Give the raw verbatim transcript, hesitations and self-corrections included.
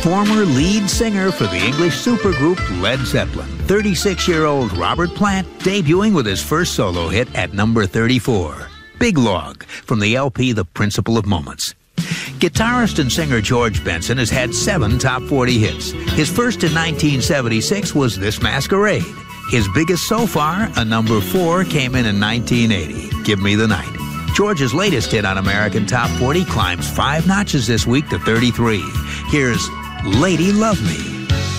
Former lead singer for the English supergroup Led Zeppelin, thirty-six-year-old Robert Plant debuting with his first solo hit at number thirty-four, Big Log, from the L P The Principle of Moments. Guitarist and singer George Benson has had seven top forty hits. His first in nineteen seventy-six was This Masquerade. His biggest so far, a number four, came in in nineteen eighty, Give Me the Night. George's latest hit on American Top forty climbs five notches this week to thirty-three. Here's Lady Love Me.